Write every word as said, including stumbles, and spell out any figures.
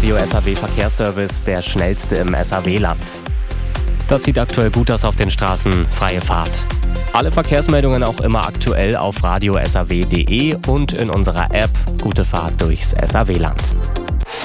Radio S A W Verkehrsservice, der schnellste im S A W-Land. Das sieht aktuell gut aus auf den Straßen, freie Fahrt. Alle Verkehrsmeldungen auch immer aktuell auf radio s a w punkt d e und in unserer App Gute Fahrt durchs S A W-Land.